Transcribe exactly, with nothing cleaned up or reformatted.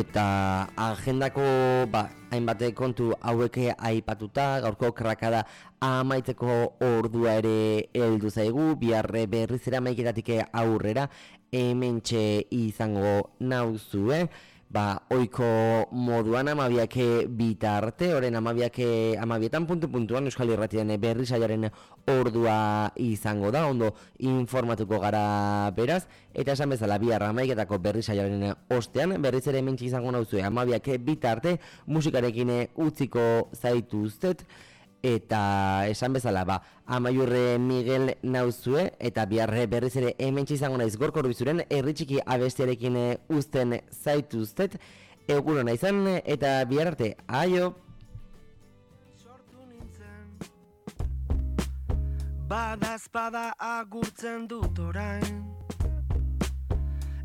Eta agendako ba, hainbate kontu hauek aipatuta, gaurko krakada amaitzeko ordua ere heldu zaigu, biharre berriz ere hamaiketatik aurrera hementxe izango nauzue. Ba, oiko moduan amabiak bitarte, oren amabiak amabietan puntu puntuan Euskal Irratian berri saiaren ordua izango da, ondo informatuko gara beraz, eta esan bezala bihar amaiketako berri saiaren ostean, berriz ere hementxe izango nauzue amabiak bitarte, musikarekin utziko zaituztet, eta esan bezala, ba, Amaiurre Miguel nauzue, eta biharre berriz ere hementxe izango naiz Gorka Urbizuren herri txiki abestiarekin uzten zaituztet, egunon naizan, eta bihar arte, aio! Sortu nintzen, bada espada agurtzen dut orain,